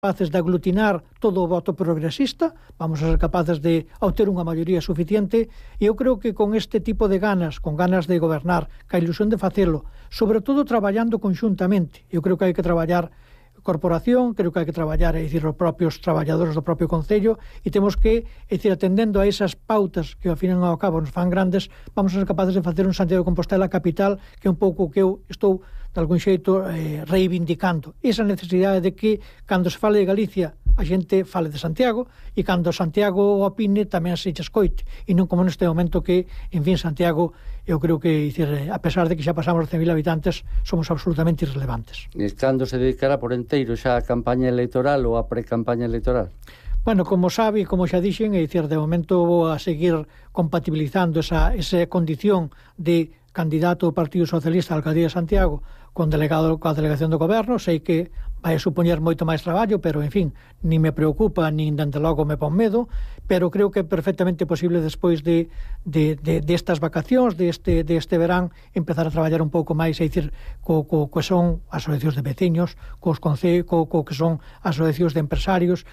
capaces de aglutinar todo o voto progresista, vamos a ser capaces de obter unha maioría suficiente, e eu creo que con este tipo de ganas, con ganas de gobernar, ca ilusión de facelo, sobre todo traballando conxuntamente, eu creo que hai que traballar corporación, creo que hai que traballar, é dicir, os propios traballadores do propio Concello, e temos que, é dicir, atendendo a esas pautas que ao fin e ao cabo nos fan grandes, vamos a ser capaces de facer un Santiago de Compostela capital, que é un pouco que eu estou de algún xeito reivindicando esa necesidade de que cando se fale de Galicia a xente fale de Santiago, e cando Santiago opine tamén se escoite, e non como neste momento que, en fin, Santiago, eu creo que, dicir, a pesar de que xa pasamos os 100.000 habitantes, somos absolutamente irrelevantes. E cando se dedicará por enteiro xa a campaña electoral ou a pre-campaña electoral? Bueno, como sabe, como xa dixen, é dicir, de momento vou a seguir compatibilizando esa condición de candidato do Partido Socialista á Alcaldía de Santiago con delegado coa delegación do Goberno. Sei que vai supoñer moito máis traballo, pero, en fin, nin me preocupa, nin dende logo me pon medo, pero creo que é perfectamente posible despois de estas vacacións, deste verán, empezar a traballar un pouco máis, é dicir, co que son as asociacións de veciños, co que son as asociacións de empresarios,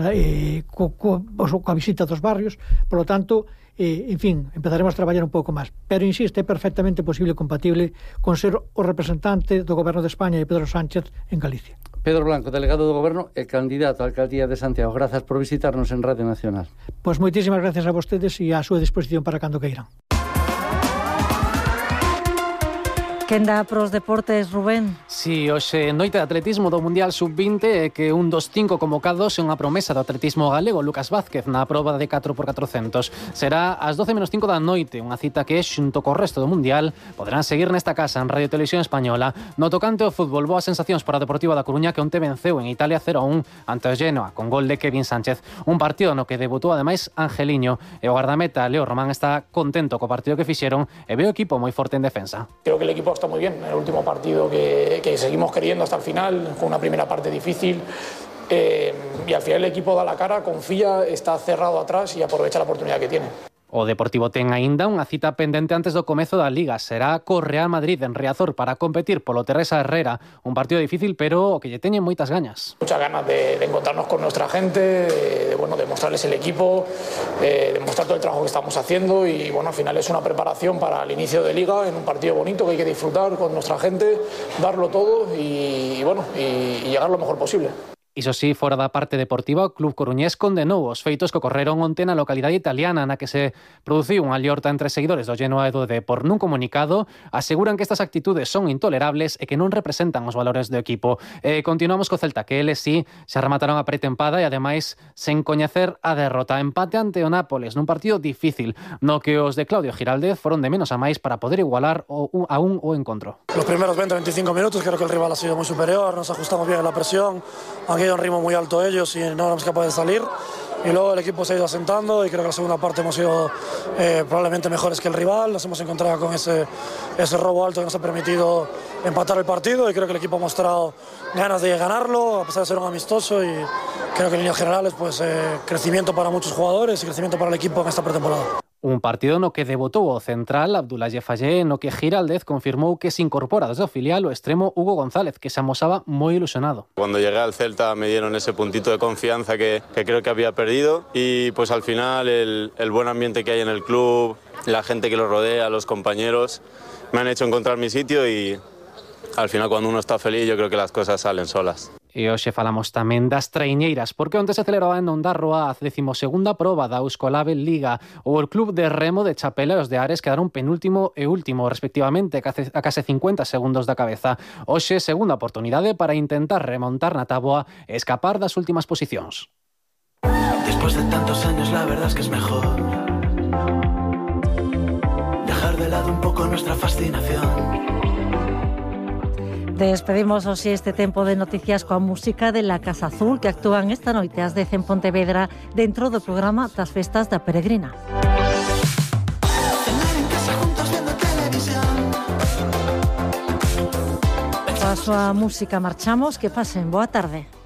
coa visita dos barrios. Por lo tanto, en fin, empezaremos a traballar un pouco máis, pero insisto, é perfectamente posible e compatible con ser o representante do Goberno de España e Pedro Sánchez en Galicia. Pedro Blanco, delegado do Goberno e candidato á Alcaldía de Santiago, grazas por visitarnos en Radio Nacional. Pois moitísimas gracias a vostedes e a súa disposición para cando queiran. Quenda pros deportes, Rubén? Si, hoxe noite de atletismo do Mundial Sub-20 é que un dos 5 convocados é unha promesa do atletismo galego, Lucas Vázquez, na proba de 4x400. Será ás 12:05 da noite, unha cita que, xunto co resto do Mundial, poderán seguir nesta casa en Radio Televisión Española. No tocante ao fútbol, boas sensacións para a Deportiva da Coruña, que onte venceu en Italia 0-1 ante o Genoa, con gol de Kevin Sánchez. Un partido no que debutou ademais Angeliño, e o guardameta Leo Román está contento co partido que fixeron e ve o equipo moi forte en defensa. Creo que el equipo está muy bien. En el último partido que seguimos queriendo hasta el final, con una primera parte difícil, y al final el equipo da la cara, confía, está cerrado atrás y aprovecha la oportunidad que tiene. O Deportivo ten aínda unha cita pendente antes do comezo da Liga. Será co Real Madrid en Riazor para competir polo Teresa Herrera. Un partido difícil, pero que lle teñen moitas gañas. Muchas ganas de encontrarnos con nuestra gente, de mostrarles el equipo, de mostrar todo el trabajo que estamos haciendo, y bueno, al final es una preparación para el inicio de Liga en un partido bonito que hay que disfrutar con nuestra gente, darlo todo y llegar lo mejor posible. Iso sí, fora da parte deportiva, o Club Coruñés condenou os feitos que ocorreron onte na localidade italiana na que se produciu unha liorta entre seguidores do Genoa e do Depor. Nun comunicado, aseguran que estas actitudes son intolerables e que non representan os valores do equipo. Continuamos co Celta, que eles sí xa remataron a pretempada e ademais sen coñecer a derrota. Empate ante o Nápoles nun partido difícil, no que os de Claudio Giraldez foron de menos a máis para poder igualar aún o encontro. Los primeros 20-25 minutos creo que el rival ha sido muy superior, nos ajustamos bien a la presión, aunque hay un ritmo muy alto ellos y no éramos capaces de salir, y luego el equipo se ha ido asentando y creo que la segunda parte hemos sido probablemente mejores que el rival. Nos hemos encontrado con ese robo alto que nos ha permitido empatar el partido, y creo que el equipo ha mostrado ganas de ganarlo a pesar de ser un amistoso, y creo que en líneas generales pues crecimiento para muchos jugadores y crecimiento para el equipo en esta pretemporada. Un partido no que debutou o central Abdoulaye Fallé, no que Giraldez confirmou que se incorpora desde o filial o extremo Hugo González, que se amosaba moi ilusionado. Cuando llegué al Celta me dieron ese puntito de confianza que creo que había perdido, y pues al final el buen ambiente que hay en el club, la gente que lo rodea, los compañeros, me han hecho encontrar mi sitio, y al final cuando uno está feliz yo creo que las cosas salen solas. E hoxe falamos tamén das traiñeiras, porque onte se celebraba en Ondarroa a 12ª proba da Euskolabel Liga. O Club de Remo de Chapela e os de Ares quedaron penúltimo e último, respectivamente, a case 50 segundos da cabeza. Hoxe, segunda oportunidade para intentar remontar na táboa e escapar das últimas posicións. Después de tantos años, la verdad es que es mejor dejar de lado un poco nuestra fascinación. Despedimos hoxe este tempo de noticias coa música de La Casa Azul, que actúan esta noite ás 10 en Pontevedra dentro do programa das festas da Peregrina. Coa súa música marchamos, que pasen boa tarde.